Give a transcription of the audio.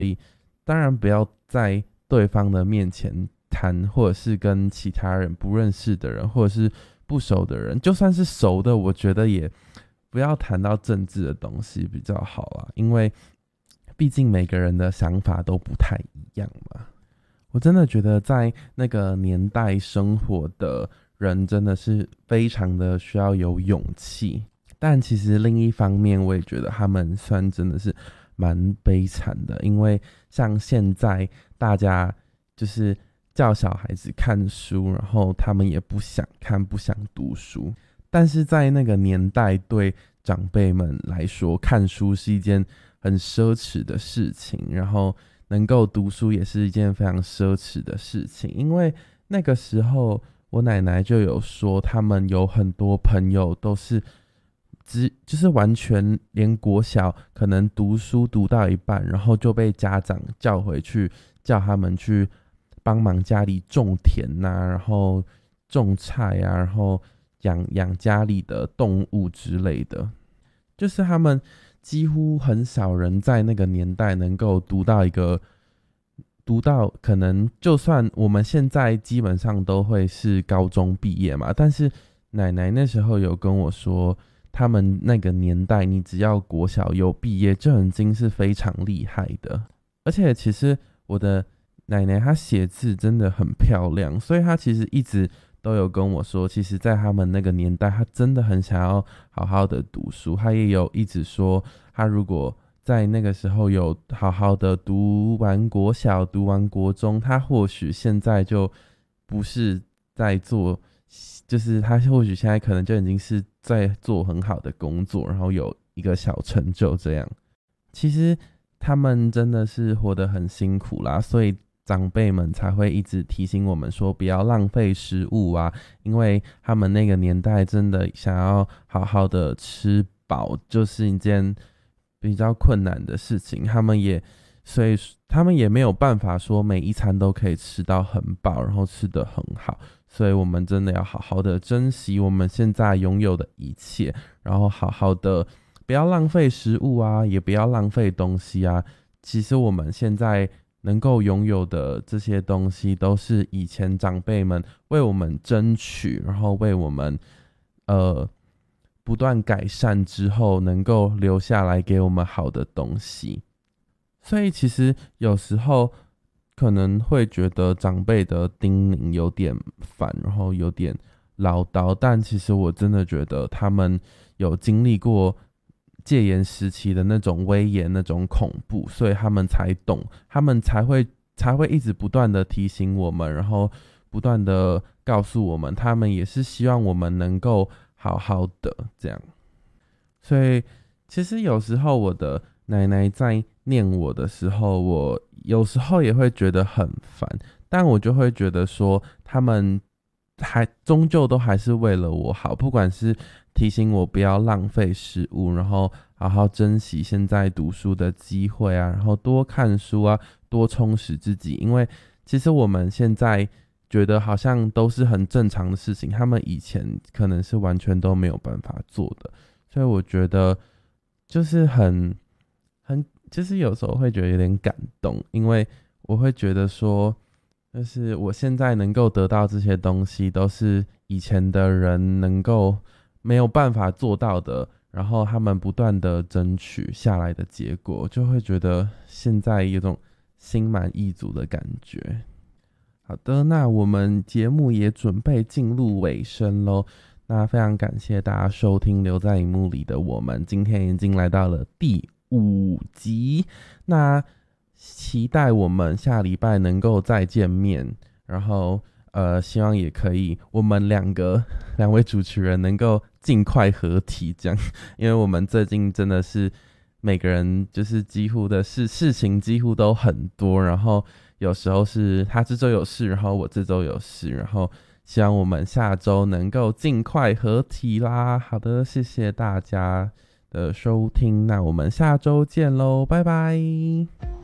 当然不要在对方的面前谈，或者是跟其他人不认识的人，或者是不熟的人，就算是熟的，我觉得也不要谈到政治的东西比较好啦，因为毕竟每个人的想法都不太一样嘛。我真的觉得在那个年代生活的人真的是非常的需要有勇气，但其实另一方面我也觉得他们算真的是蛮悲惨的，因为像现在大家就是叫小孩子看书，然后他们也不想看不想读书，但是在那个年代对长辈们来说，看书是一件很奢侈的事情，然后能够读书也是一件非常奢侈的事情。因为那个时候我奶奶就有说，他们有很多朋友都是就是完全连国小可能读书读到一半，然后就被家长叫回去，叫他们去帮忙家里种田啊，然后种菜啊，然后养家里的动物之类的。就是他们几乎很少人在那个年代能够读到可能就算我们现在基本上都会是高中毕业嘛，但是奶奶那时候有跟我说，他们那个年代你只要国小有毕业就已经是非常厉害的。而且其实我的奶奶她写字真的很漂亮，所以她其实一直都有跟我说，其实在他们那个年代她真的很想要好好的读书。她也有一直说，她如果在那个时候有好好的读完国小读完国中，她或许现在就不是在做，就是她或许现在可能就已经是在做很好的工作，然后有一个小成就这样。其实他们真的是活得很辛苦啦，所以长辈们才会一直提醒我们说不要浪费食物啊，因为他们那个年代真的想要好好的吃饱就是一件比较困难的事情，所以他们也没有办法说每一餐都可以吃到很饱，然后吃得很好，所以我们真的要好好的珍惜我们现在拥有的一切，然后好好的不要浪费食物啊，也不要浪费东西啊。其实我们现在能够拥有的这些东西，都是以前长辈们为我们争取，然后为我们不断改善之后，能够留下来给我们好的东西。所以其实有时候可能会觉得长辈的叮咛有点烦，然后有点唠叨，但其实我真的觉得他们有经历过戒严时期的那种威严、那种恐怖，所以他们才懂，他们才会一直不断的提醒我们，然后不断的告诉我们，他们也是希望我们能够好好的这样。所以其实有时候我的奶奶在念我的时候，我有时候也会觉得很烦，但我就会觉得说，他们终究都还是为了我好，不管是提醒我不要浪费食物，然后好好珍惜现在读书的机会啊，然后多看书啊，多充实自己。因为其实我们现在觉得好像都是很正常的事情，他们以前可能是完全都没有办法做的。所以我觉得就是就是有时候会觉得有点感动，因为我会觉得说，就是我现在能够得到这些东西，都是以前的人能够没有办法做到的，然后他们不断的争取下来的结果，就会觉得现在有种心满意足的感觉。好的，那我们节目也准备进入尾声咯。那非常感谢大家收听留在荧幕里的我们，今天已经来到了第5集，那期待我们下礼拜能够再见面，然后希望也可以我们两位主持人能够尽快合体这样，因为我们最近真的是每个人就是几乎的事情几乎都很多，然后有时候是他这周有事，然后我这周有事，然后希望我们下周能够尽快合体啦。好的，谢谢大家的收听，那我们下周见咯，拜拜。